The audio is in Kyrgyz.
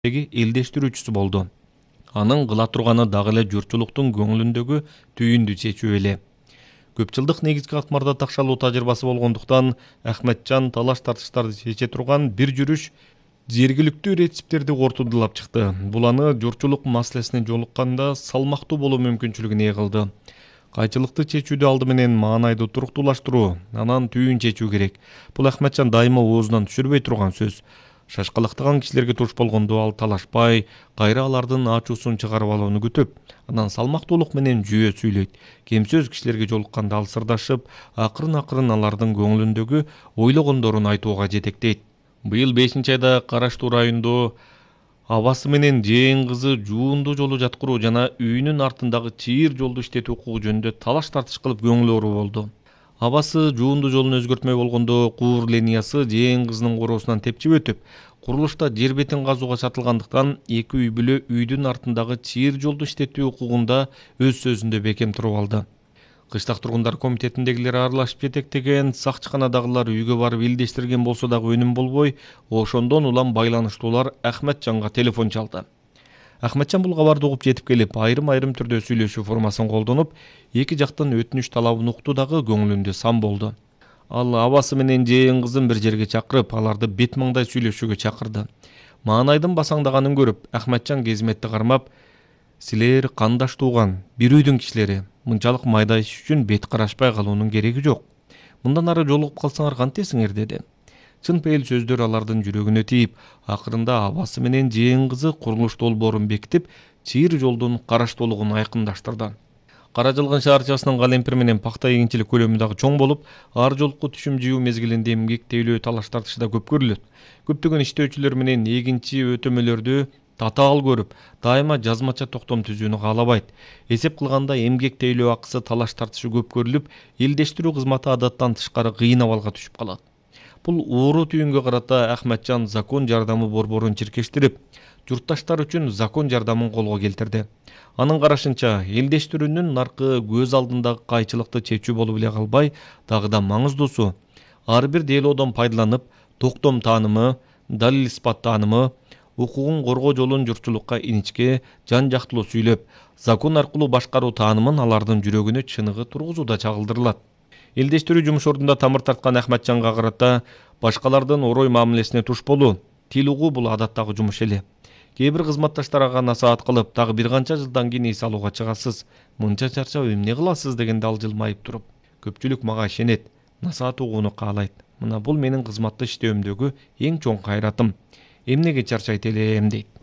элдештирүүчүсү болду. Анын кыла турганы дагы эле журтчулуктун көңүлүндөгү түйүндү чечүү эле. Көп жылдык негизги катмарда такшалуу тажрыйбасы болгондуктан Ахметжан талаш тартыштарды чече турган бир жүрүш жергиликтүү рецептерди кортундулап чыкты. Бул аны журтчулук маселесине жолукканда салмактуу болуу мүмкүнчүлүгүн ээ кылды. Кайчылыкты чечүүдө алды менен маанайды туруктуулаштыруу, анан түйүн чечүү керек. Бул Ахметжан дайыма оозунан түшүрбөй турган сөз. Шашкалактаган кишилерге туш болгондо ал талашпай, кайра алардын ачуусун чыгарып алууну күтүп, анан салмактуулук менен жүйө сүйлөйт. Кемсөз кишилерге жолукканда ал сырдашып, акырын алардын көңүлүндөгү ойлогондорун айтууга жетектейт. Быйыл 5-айда Караштуу районунда абасы менен жээн кызы жуунду жолу жаткыруу жана үйүнүн артындагы чыйыр жолду иштетүү укугу жөнүндө талаш тартыш кылып көңүл оору болду. Абасы жуунду жолун өзгөртмөй болгондо куур линиясы жээн кызынын короосунан тепчип өтүп, курулушта жер бетин казууга чатылгандыктан эки үй бүлө үйдүн артындагы чыйыр жолду иштетүү укугунда өз сөзүндө бекем туруп алды. Кыштак тургундар комитетиндегилер аралашып жетектеген, сакчыканадагылар үйгө барып илдештирген болсо дагы өнүм болбой, ошондон улам байланыштуулар Ахметжанга телефон чалды. Ахметжан бул кабарды угуп жетип келип, айрым түрдө сүйлөшүү формасын колдонуп, эки жактын өтүнүч талабын укту дагы көңүлүндө сан болду. Ал абасы менен жээн кызын бир жерге чакырып, аларды бет маңдай сүйлөшүүгө чакырды. Маанайдын басаңдаганын көрүп, Ахметжан кезметти кармап: "Силер кандаш тууган, бир үйдүн кишилери. Мынчалык майда иш үчүн бет карашпай калуунун кереги жок. Мындан ары жолугуп калсаңар кантесиңер" деди. Чын пейил сөздөр алардын жүрөгүнө тийип, акырында абасы менен жээн кызы курулуш долбоорун бекитип, чыйыр жолдун караштуулугун айкындаштырды. Кара Жылгын шаарчасынын Калемпир менен пакта эгинчилик көлөмү дагы чоң болуп, ар жолку түшүм жыйуу мезгилинде эмгек тейлөө талаш тартышы да көп көрүлөт. Көптөгөн иштөөчүлөр менен эгинчи өтөмөлөрдү татаал көрүп, дайыма жазмача токтом түзүүнү каалабайт. Эсеп кылганда эмгек тейлөө акысы талаш тартышы көп көрүлүп, элдештирүү кызматы адаттан тышкары кыйын абалга түшүп калат. Бул ууру түйүнгө карата Ахметжан закон жардамы борборун чиркештирип, журтташтар үчүн закон жардамын колго келтирди. Анын карашынча, элдештирүүнүн наркы көз алдындагы кайчылыкты чечүү болуп эле калбай, дагы да маңыздуусу, ар бир делоодон пайдаланып, токтом таанымы, далил испат таанымы, укугун коргоо жолун журтчулукка иничке, жан жактылуу сүйлөп, закон аркылуу башкаруу таанымын алардын жүрөгүнө чыныгы тургузууда чагылдырылат. Элдештирүү жумуш ордунда тамыр тарткан Ахметжанга карата башкалардын орой мамилесине туш болуу, тил угуу бул адаттагы жумуш эле. Кээ бир кызматташтар ага насаат кылып, дагы бир канча жылдан кийин эс алууга чыгасыз. Мынча чарчап эмне кыласыз дегенде ал жылмайып туруп: "Көпчүлүк мага ишенет, насаат угууну каалайт. Мына бул менин кызматта иштөөмдөгү эң чоң кайратым. Эмнеге чарчайт элем" дейт.